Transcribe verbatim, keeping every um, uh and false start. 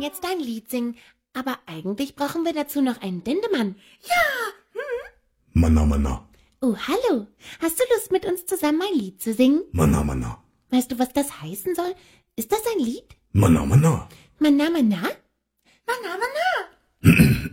jetzt dein Lied singen, aber eigentlich brauchen wir dazu noch einen Dendemann. Ja. Hm? Manna, manna. Oh, hallo. Hast du Lust, mit uns zusammen ein Lied zu singen? Manna, manna. Weißt du, was das heißen soll? Ist das ein Lied? Manna, manna. Manna, manna? Manna, manna.